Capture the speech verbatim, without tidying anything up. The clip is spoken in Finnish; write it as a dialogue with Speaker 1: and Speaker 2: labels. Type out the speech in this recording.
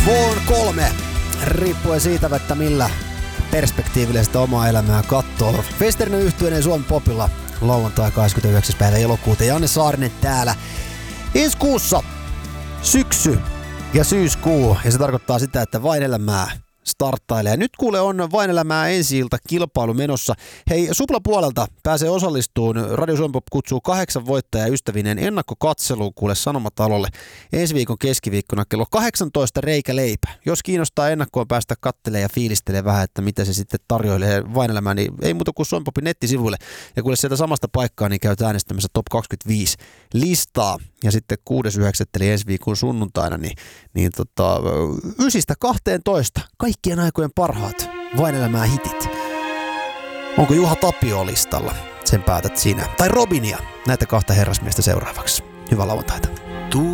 Speaker 1: Vuonna kolme, riippuen siitä, että millä perspektiivillä sitä omaa elämää katsoo. Festerinen yhtyeinen Suomen popilla lauantai kahdeskymmenesyhdeksäs päivä elokuuta. Janne Saarinen täällä. Ensi kuussa syksy ja syyskuu, ja se tarkoittaa sitä, että Vain elämää starttailee. Ja nyt kuule on Vain elämää ensi-ilta kilpailu menossa. Hei, Supla-puolelta pääsee osallistumaan. Radio Suomi Pop kutsuu kahdeksan voittajaa ystävineen ennakkokatseluun kuule Sanomatalolle ensi viikon keskiviikkona kello kahdeksantoista reikäleipä. Jos kiinnostaa ennakkoon päästä kattelemaan ja fiilistelee vähän, että mitä se sitten tarjoilee Vain elämää, niin ei muuta kuin Suomi Popin nettisivuille. Ja kuule sieltä samasta paikkaa, niin käyt äänestämässä Top kaksikymmentäviisi listaa. Ja sitten kuudes yhdeksättä eli ensi viikon sunnuntaina, niin, niin tota, ysistä kahteentoista kaikkien aikojen parhaat Vain elämää hitit. Onko Juha Tapio listalla? Sen päätät sinä. Tai Robinia. Näitä kahta herrasmiestä seuraavaksi. Hyvää lauantaita.